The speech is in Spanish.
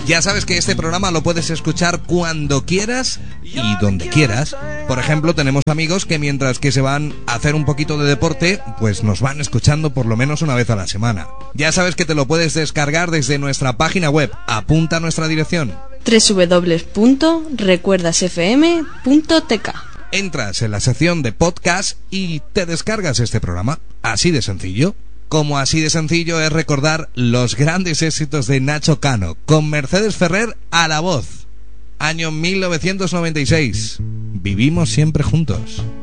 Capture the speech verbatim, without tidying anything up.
Ya sabes que este programa lo puedes escuchar cuando quieras y donde quieras. Por ejemplo, tenemos amigos que mientras que se van a hacer un poquito de deporte, pues nos van escuchando por lo menos una vez a la semana. Ya sabes que te lo puedes descargar desde nuestra página web. Apunta nuestra dirección: doble u doble u doble u punto recuerdas f m punto t k. Entras en la sección de podcast y te descargas este programa. Así de sencillo. Como así de sencillo es recordar los grandes éxitos de Nacho Cano, con Mercedes Ferrer a la voz. Año mil novecientos noventa y seis. Vivimos siempre juntos.